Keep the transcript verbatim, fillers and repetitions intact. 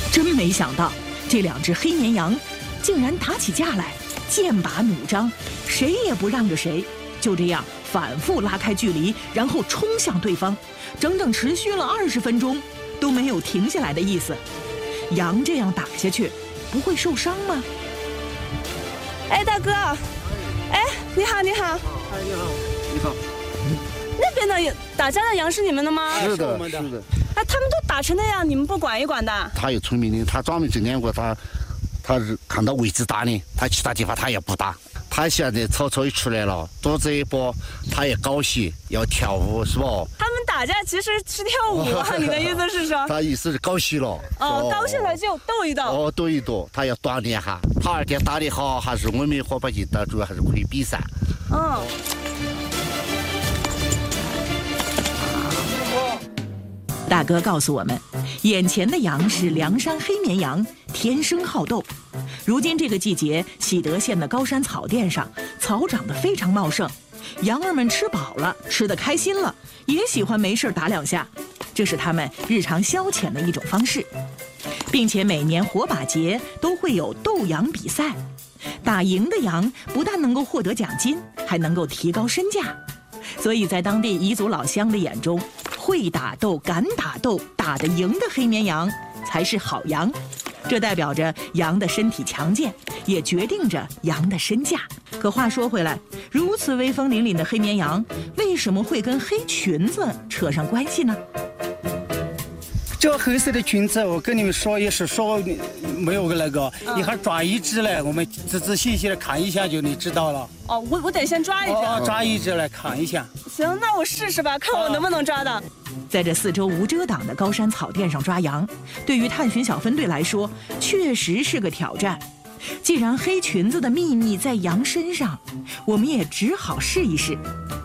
真没想到，这两只黑绵羊竟然打起架来，剑拔弩张，谁也不让着谁。就这样反复拉开距离，然后冲向对方，整整持续了二十分钟，都没有停下来的意思。羊这样打下去，不会受伤吗？ 哎，大哥，哎，你好，你好。 哎，你好，你好。 那边的打架的羊是你们的吗？ 是的，是的。 哎，他们都打成那样，你们不管一管的？ 他有聪明的，他专门去练过，他他是看到位置打的，他其他地方他也不打。他现在草草一出来了，肚子一拨，他也高兴，要跳舞是吧？ 他们打架其实是跳舞啊，你的意思是说？ 他意思是高兴了。 哦，高兴了就斗一斗。 哦，斗一斗，他要锻炼哈。他二天打得好，还是我们伙伴级的，主要还是可以比赛。 嗯。 大哥告诉我们，眼前的羊是凉山黑绵羊，天生好斗。如今这个季节，喜德县的高山草甸上草长得非常茂盛，羊儿们吃饱了，吃得开心了，也喜欢没事打两下，这是他们日常消遣的一种方式，并且每年火把节都会有斗羊比赛，打赢的羊不但能够获得奖金，还能够提高身价。所以在当地彝族老乡的眼中，会打斗、敢打斗、打得赢的黑绵羊才是好羊。这代表着羊的身体强健，也决定着羊的身价。可话说回来，如此威风凛凛的黑绵羊，为什么会跟黑裙子扯上关系呢？ 这黑色的裙子，我跟你们说也是说没有个那个，一会儿抓一只来，我们仔仔细细的看一下就你知道了。 哦，我我得先抓一只。 哦，抓一只来看一下。 行，那我试试吧，看我能不能抓到。 在这四周无遮挡的高山草甸上抓羊，对于探寻小分队来说，确实是个挑战。既然黑裙子的秘密在羊身上，我们也只好试一试。